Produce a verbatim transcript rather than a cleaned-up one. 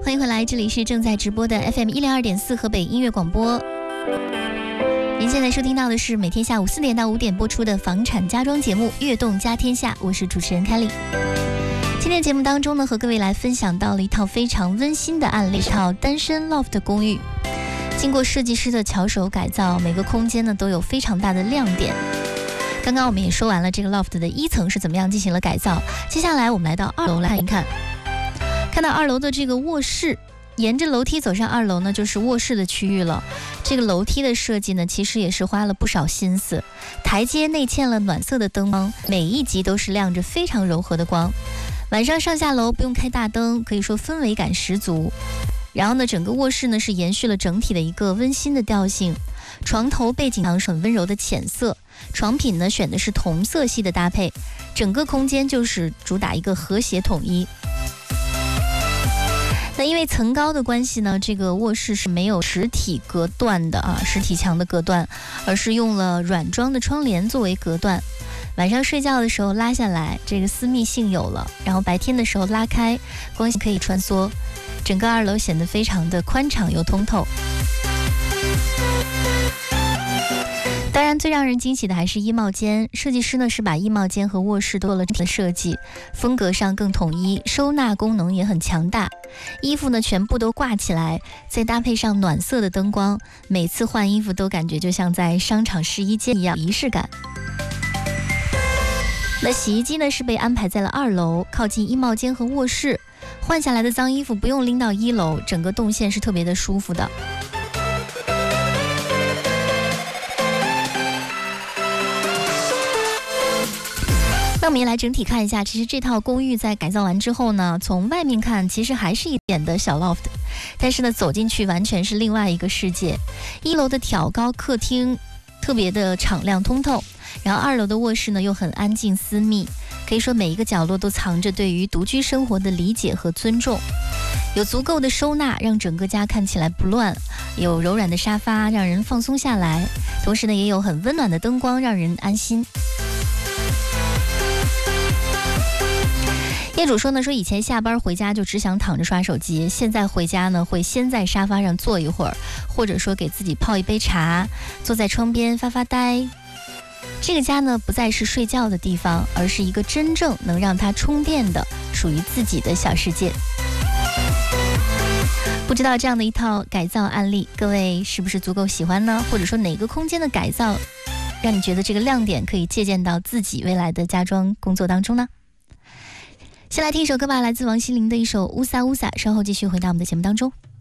欢迎回来，这里是正在直播的 F M 一零二点四河北音乐广播。您现在收听到的是每天下午四点到五点播出的房产家装节目《悦动家天下》，我是主持人凯莉。今天节目当中呢，和各位来分享到了一套非常温馨的案例，一套单身 loft 公寓，经过设计师的巧手改造，每个空间呢都有非常大的亮点。刚刚我们也说完了这个 loft 的一层是怎么样进行了改造，接下来我们来到二楼来看一看。看到二楼的这个卧室，沿着楼梯走上二楼呢，就是卧室的区域了。这个楼梯的设计呢，其实也是花了不少心思。台阶内嵌了暖色的灯光，每一级都是亮着非常柔和的光。晚上上下楼不用开大灯，可以说氛围感十足。然后呢，整个卧室呢是延续了整体的一个温馨的调性。床头背景墙是很温柔的浅色，床品呢选的是同色系的搭配，整个空间就是主打一个和谐统一。那因为层高的关系呢，这个卧室是没有实体隔断的啊，实体墙的隔断，而是用了软装的窗帘作为隔断。晚上睡觉的时候拉下来，这个私密性有了，然后白天的时候拉开，光线可以穿梭，整个二楼显得非常的宽敞又通透。当然最让人惊喜的还是衣帽间，设计师呢是把衣帽间和卧室都做了设计，风格上更统一，收纳功能也很强大。衣服呢全部都挂起来，再搭配上暖色的灯光，每次换衣服都感觉就像在商场试衣间一样，仪式感。那洗衣机呢是被安排在了二楼，靠近衣帽间和卧室，换下来的脏衣服不用拎到一楼，整个动线是特别的舒服的。那我们也来整体看一下，其实这套公寓在改造完之后呢，从外面看其实还是一点的小 loft， 但是呢走进去完全是另外一个世界。一楼的挑高客厅特别的敞亮通透，然后二楼的卧室呢又很安静私密，可以说每一个角落都藏着对于独居生活的理解和尊重。有足够的收纳让整个家看起来不乱，有柔软的沙发让人放松下来，同时呢也有很温暖的灯光让人安心。业主说呢，说以前下班回家就只想躺着刷手机，现在回家呢会先在沙发上坐一会儿，或者说给自己泡一杯茶，坐在窗边发发呆。这个家呢不再是睡觉的地方，而是一个真正能让他充电的属于自己的小世界。不知道这样的一套改造案例，各位是不是足够喜欢呢？或者说哪个空间的改造让你觉得这个亮点可以借鉴到自己未来的家装工作当中呢？先来听一首歌吧，来自王心凌的一首乌撒乌撒，稍后继续回到我们的节目当中。